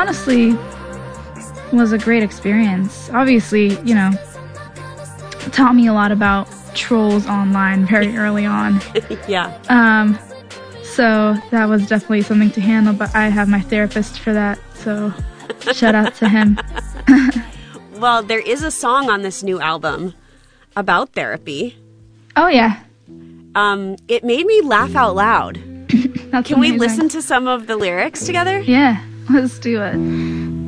honestly was a great experience. Obviously, it taught me a lot about trolls online very early on. Yeah. So that was definitely something to handle, but I have my therapist for that, so shout out to him. Well, there is a song on this new album about therapy. Oh, yeah. It made me laugh out loud. That's Can we amazing. listen to some of the lyrics together? Yeah, let's do it.